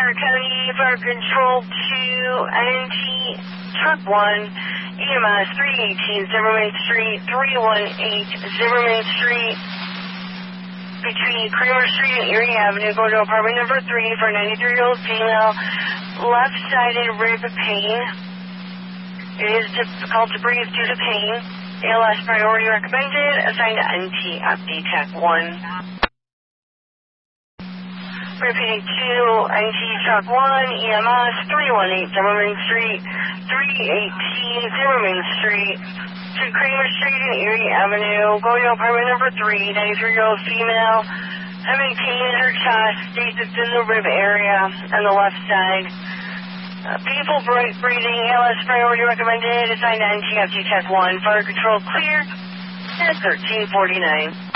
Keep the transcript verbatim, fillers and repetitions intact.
Stark County, Fire Control two, N N T, Truck one, E M S three eighteen Zimmerman Street, three one eight Zimmerman Street, between Kramer Street and Erie Avenue, going to apartment number three for a ninety-three-year-old female, left-sided rib pain. It is difficult to breathe due to pain. A L S priority recommended, assigned to N T at D TEC one. Repeating two, N T Truck one, E M S three one eight Zimmerman Street, three eighteen Zimmerman Street, to Kramer Street and Erie Avenue, going to apartment number three, ninety-three-year-old female, having pain in her chest, states it's in the rib area on the left side. Uh, painful breathing, A L S priority recommended, assigned to N T F D TEC one, fire control clear at thirteen forty-nine.